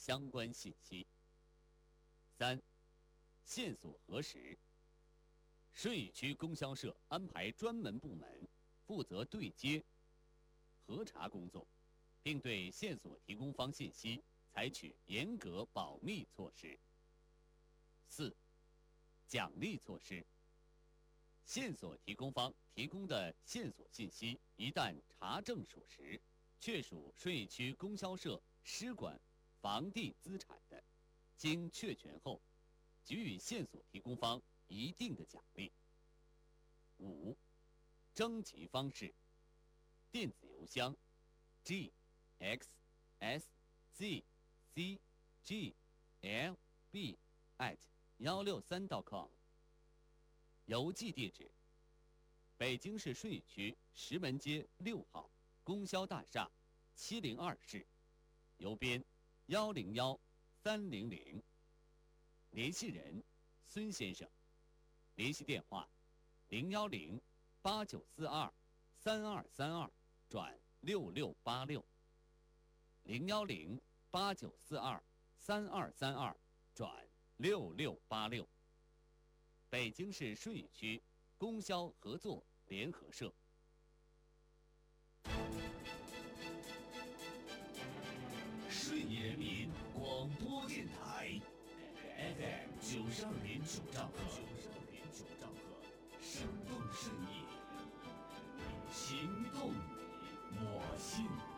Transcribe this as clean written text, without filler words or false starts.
相关信息。3、线索核实。顺义区供销社安排专门部门负责对接、核查工作，并对线索提供方信息采取严格保密措施。4、奖励措施。线索提供方提供的线索信息一旦查证属实，确属顺义区供销社施管房地资产的，经确权后，给予线索提供方一定的奖励。5、征集方式。电子邮箱 gxszcglb@163.com。邮寄地址：北京市顺义区石门街6号供销大厦702室，邮编101300。联系人：孙先生。联系电话010-8942-3232转6686，010-8942-3232转6686。北京市顺义区供销合作联合社。 顺义人民广播电台 FM 92.9兆赫，生动顺义，情动我心。